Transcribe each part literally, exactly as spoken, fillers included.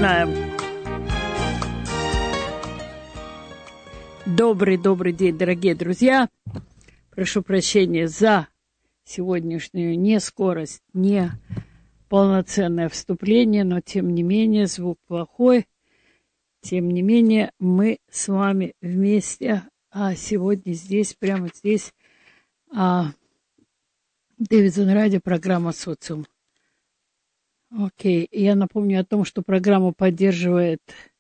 начинаем. Добрый-добрый день, дорогие друзья. Прошу прощения за сегодняшнюю нескорость, не полноценное вступление, но тем не менее звук плохой. Тем не менее мы с вами вместе, а сегодня здесь, прямо здесь, а, Дэвидсон Радио, программа «Социум». Окей, я напомню о том, что программу поддерживает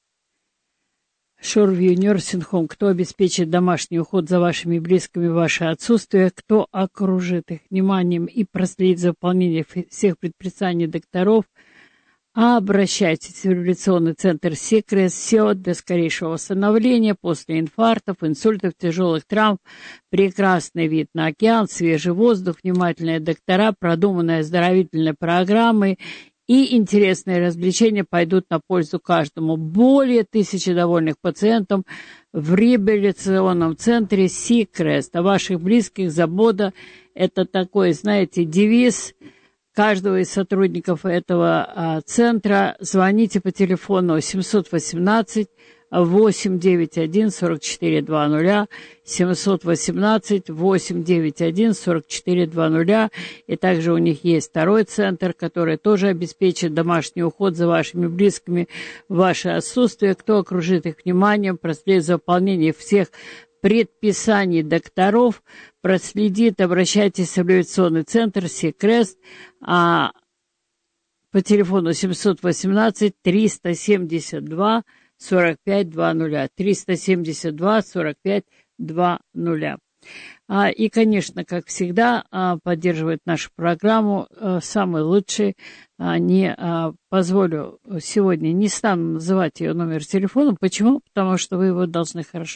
Shoreview Nursing Home, кто обеспечит домашний уход за вашими близкими в ваше отсутствие, кто окружит их вниманием и проследит за выполнением всех предписаний докторов. Обращайтесь в революционный центр Секрет СЕО для скорейшего восстановления после инфарктов, инсультов, тяжелых травм, прекрасный вид на океан, свежий воздух, внимательные доктора, продуманные оздоровительные программы и интересные развлечения пойдут на пользу каждому. Более тысячи довольных пациентов в реабилитационном центре Секрет. О ваших близких забота – это такой, знаете, девиз каждого из сотрудников этого а, центра. Звоните по телефону семьсот восемнадцать восемьсот девяносто один сорок четыре двадцать, семьсот восемнадцать восемьсот девяносто один сорок четыре двадцать. И также у них есть второй центр, который тоже обеспечит домашний уход за вашими близкими в ваше отсутствие. Кто окружит их вниманием, проследит за выполнением всех предписаний докторов, проследит, обращайтесь в революционный центр Секрет а, по телефону семьсот восемнадцать триста семьдесят два сорок пять двадцать, триста семьдесят два сорок пять двадцать. А, и, конечно, как всегда, а, поддерживает нашу программу а, самый лучший. А, не а, позволю сегодня, не стану называть ее номер телефона. Почему? Потому что вы его должны хорошо